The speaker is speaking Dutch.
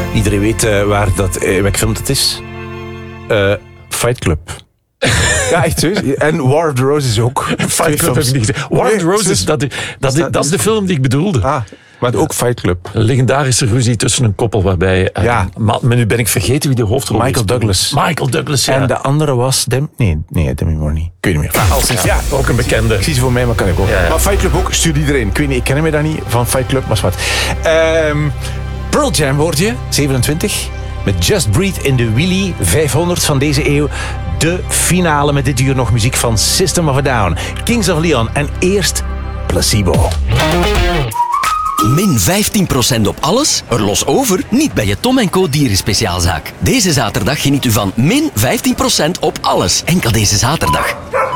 Iedereen weet welke film dat is. Fight Club. Ja, echt zo. En War of the Roses ook. Fight Club heb ik niet gezien. War of the Roses, dat is de film die ik bedoelde. Maar ook Fight Club. Een legendarische ruzie tussen een koppel waarbij... Maar nu ben ik vergeten wie de hoofdrol is. Michael Douglas, ja. En de andere was... Demi Moore niet. Ik weet niet meer. Ook een bekende. Ik zie ze voor mij, maar kan ik ook. Ja. Maar Fight Club ook, stuur iedereen. Ik weet niet, ik ken hem daar niet van Fight Club, maar wat. Pearl Jam hoort je, 27. Met Just Breathe in de Wheelie 500 van deze eeuw. De finale met dit uur nog muziek van System of a Down, Kings of Leon en eerst Placebo. Min 15% op alles? Er los over? Niet bij je Tom & Co dierenspeciaalzaak. Deze zaterdag geniet u van min 15% op alles. Enkel deze zaterdag.